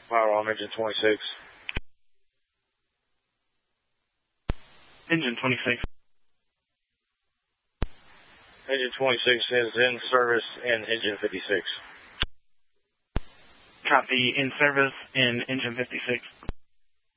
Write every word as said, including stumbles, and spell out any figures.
Power on engine twenty-six. Engine twenty-six. Engine twenty-six is in service in engine fifty-six. Copy, in service in engine fifty-six.